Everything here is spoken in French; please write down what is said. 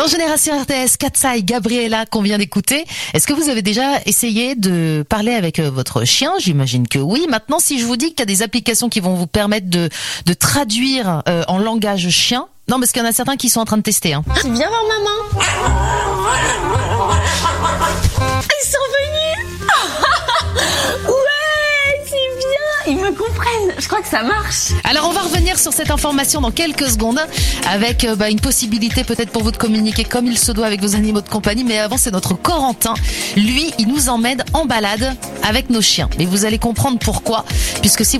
Génération RTS, Katsai, Gabriella qu'on vient d'écouter. Est-ce que vous avez déjà essayé de parler avec votre chien? J'imagine que oui. Maintenant, si je vous dis qu'il y a des applications qui vont vous permettre de traduire en langage chien, non, parce qu'il y en a certains qui sont en train de tester. Hein. Tu viens voir maman? Ils sont venus. Ouais, c'est bien. Ils me comprennent. Je crois que ça marche. Alors, on va revenir sur cette information dans quelques secondes avec une possibilité peut-être pour vous de communiquer comme il se doit avec vos animaux de compagnie. Mais avant, c'est notre Corentin. Lui, il nous emmène en balade avec nos chiens. Et vous allez comprendre pourquoi. Puisque si